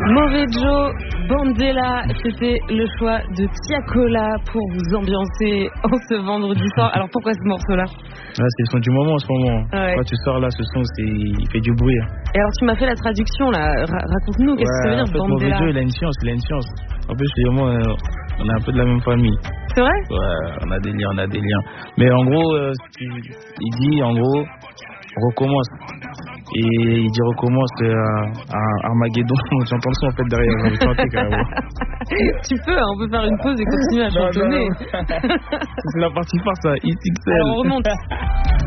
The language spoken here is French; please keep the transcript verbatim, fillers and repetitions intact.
Mauvais Joe, Bandela, c'était le choix de Tiakola pour vous ambiancer en ce vendredi soir. Alors pourquoi ce morceau-là? Là, c'est le son du moment en ce moment. Ouais. Quand tu sors là, ce son, c'est... il fait du bruit. Et alors tu m'as fait la traduction là, Ra- raconte-nous, qu'est-ce ouais, que ça veut dire en fait, Bandela? Mauvais Joe, il a une science, il a une science. En plus, lui et moi, on est un peu de la même famille. C'est vrai? Ouais, on a des liens, on a des liens. Mais en gros, euh, il dit, en gros, recommence. Et il dit recommence euh, à Armageddon. J'entends le son en fait derrière, j'ai envie de chanter carrément. Tu peux, hein, on peut faire une pause et continuer à chantonner. C'est la partie forte ça, X X L. Alors on remonte.